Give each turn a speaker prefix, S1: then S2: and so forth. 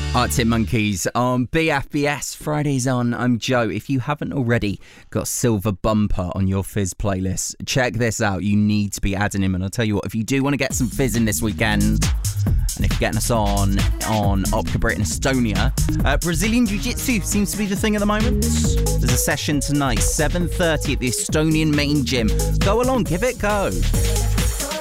S1: Arctic Monkeys on BFBS. Fridays on. I'm Joe. If you haven't already got Silver Bumper on your Fizz playlist, check this out. You need to be adding him. And I'll tell you what, if you do want to get some Fizz in this weekend, and if you're getting us on Opca Britain Estonia, Brazilian Jiu-Jitsu seems to be the thing at the moment. There's a session tonight, 7:30 at the Estonian main gym. Go along, give it a go.